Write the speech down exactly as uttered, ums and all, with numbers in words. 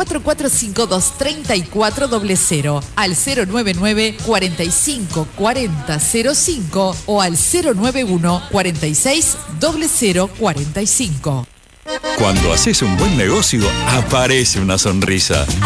cuatro cuatro cinco dos tres cuatro cero cero, al cero nueve nueve cuarenta y cinco cuarenta cero cinco o al cero nueve uno cuarenta y seis cero cero cuarenta y cinco. Cuando haces un buen negocio, aparece una sonrisa.